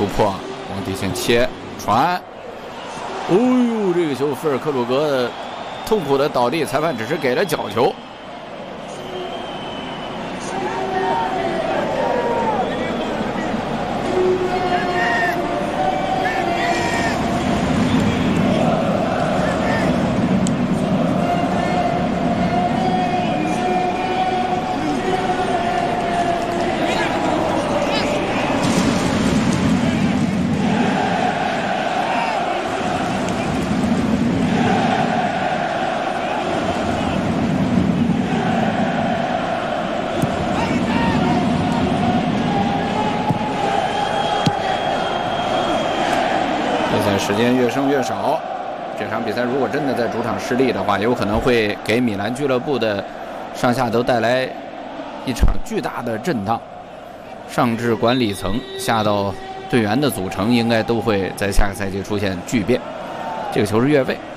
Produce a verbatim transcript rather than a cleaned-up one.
突破，往底线切传。哦呦，这个球菲尔克鲁格痛苦的倒地，裁判只是给了角球。 时间越剩越少，这场比赛如果真的在主场失利的话，有可能会给米兰俱乐部的上下都带来一场巨大的震荡。上至管理层，下到队员的组成，应该都会在下个赛季出现巨变。这个球是越位。